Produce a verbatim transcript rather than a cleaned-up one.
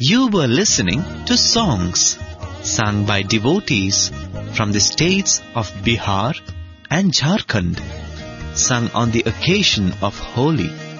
You were listening to songs sung by devotees from the states of Bihar and Jharkhand, sung on the occasion of Holi.